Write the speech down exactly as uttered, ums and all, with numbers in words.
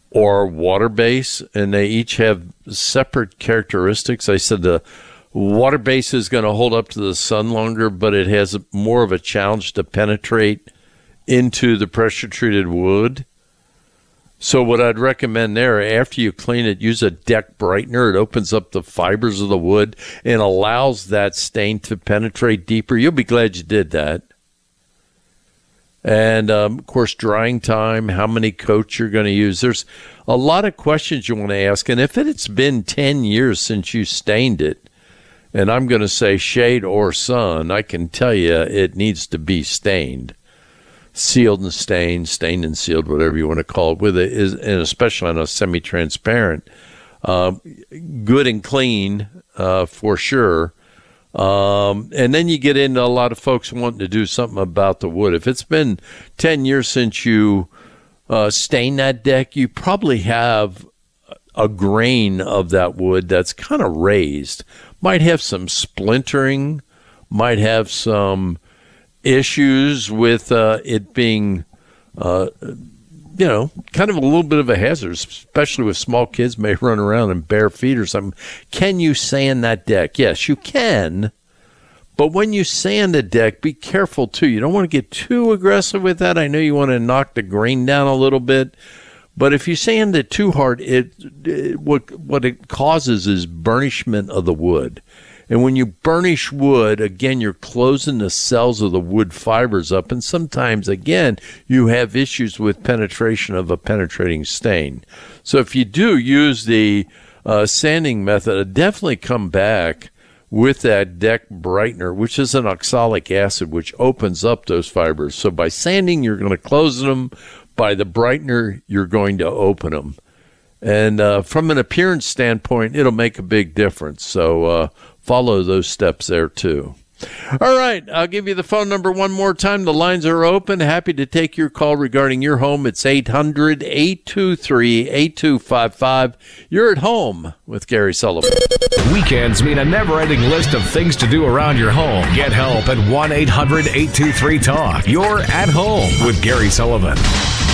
or water base, and they each have separate characteristics. I said the water base is going to hold up to the sun longer, but it has more of a challenge to penetrate into the pressure-treated wood. So what I'd recommend there, after you clean it, use a deck brightener. It opens up the fibers of the wood and allows that stain to penetrate deeper. You'll be glad you did that. And, um, of course, drying time, how many coats you're going to use. There's a lot of questions you want to ask. And if it's been ten years since you stained it, and I'm going to say shade or sun, I can tell you it needs to be stained. Sealed and stained, stained and sealed, whatever you want to call it, with it, is, and especially on a semi-transparent, uh, good and clean uh, for sure. Um, and then you get into a lot of folks wanting to do something about the wood. If it's been ten years since you uh, stained that deck, you probably have a grain of that wood that's kind of raised. Might have some splintering, might have some issues with uh, it being, uh, you know, kind of a little bit of a hazard, especially with small kids may run around in bare feet or something. Can you sand that deck? Yes, you can. But when you sand a deck, be careful, too. You don't want to get too aggressive with that. I know you want to knock the grain down a little bit. But if you sand it too hard, it, it what what it causes is burnishment of the wood. And when you burnish wood, again, you're closing the cells of the wood fibers up. And sometimes, again, you have issues with penetration of a penetrating stain. So if you do use the uh, sanding method, definitely come back with that deck brightener, which is an oxalic acid, which opens up those fibers. So by sanding, you're going to close them. By the brightener, you're going to open them. And uh, from an appearance standpoint, it'll make a big difference. So uh, follow those steps there, too. All right, I'll give you the phone number one more time. The lines are open. Happy to take your call regarding your home. It's eight hundred, eight two three, eight two five five. You're at home with Gary Sullivan. Weekends mean a never-ending list of things to do around your home. Get help at one eight hundred, eight two three, talk. You're at home with Gary Sullivan.